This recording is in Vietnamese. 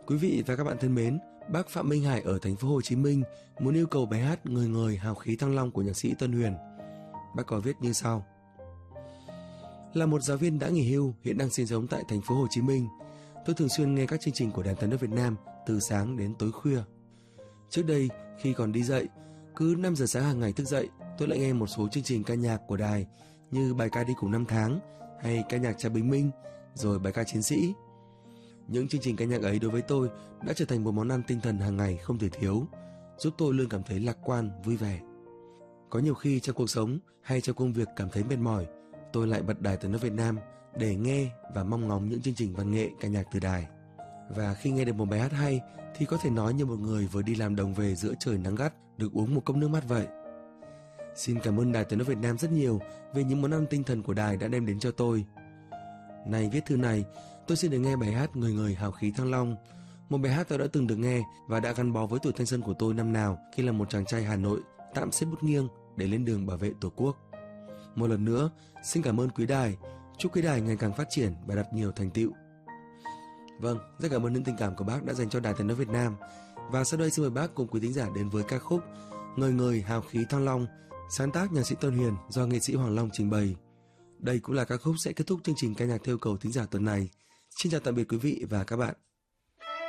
Quý vị và các bạn thân mến, bác Phạm Minh Hải ở thành phố Hồ Chí Minh muốn yêu cầu bài hát Người Người Hào Khí Thăng Long của nhạc sĩ Tân Huyền. Bác có viết như sau: Là một giáo viên đã nghỉ hưu, hiện đang sinh sống tại thành phố Hồ Chí Minh, tôi thường xuyên nghe các chương trình của Đài Tiếng nói Việt Nam từ sáng đến tối khuya. Trước đây, khi còn đi dạy, cứ 5 giờ sáng hàng ngày thức dậy, tôi lại nghe một số chương trình ca nhạc của đài như bài ca Đi Cùng Năm Tháng hay ca nhạc Cha Bình Minh, rồi bài ca Chiến Sĩ. Những chương trình ca nhạc ấy đối với tôi đã trở thành một món ăn tinh thần hàng ngày không thể thiếu, giúp tôi luôn cảm thấy lạc quan, vui vẻ. Có nhiều khi trong cuộc sống hay trong công việc cảm thấy mệt mỏi, tôi lại bật Đài Tiếng nói Việt Nam để nghe và mong ngóng những chương trình văn nghệ ca nhạc từ đài. Và khi nghe được một bài hát hay thì có thể nói như một người vừa đi làm đồng về giữa trời nắng gắt được uống một cốc nước mát vậy. Xin cảm ơn Đài Tiếng nói Việt Nam rất nhiều về những món ăn tinh thần của đài đã đem đến cho tôi. Này viết thư này, tôi xin được nghe bài hát Người Người Hào Khí Thăng Long, một bài hát tôi đã từng được nghe và đã gắn bó với tuổi thanh xuân của tôi năm nào khi là một chàng trai Hà Nội tạm xếp bút nghiêng để lên đường bảo vệ Tổ quốc. Một lần nữa, xin cảm ơn quý đài, chúc quý đài ngày càng phát triển và đạt nhiều thành tựu. Vâng, rất cảm ơn những tình cảm của bác đã dành cho Đài Tiếng nói Việt Nam. Và sau đây xin mời bác cùng quý thính giả đến với ca khúc Người Người Hào Khí Thăng Long, sáng tác nhạc sĩ Tân Huyền do nghệ sĩ Hoàng Long trình bày. Đây cũng là ca khúc sẽ kết thúc chương trình ca nhạc theo yêu cầu thính giả tuần này. Xin chào tạm biệt quý vị và các bạn.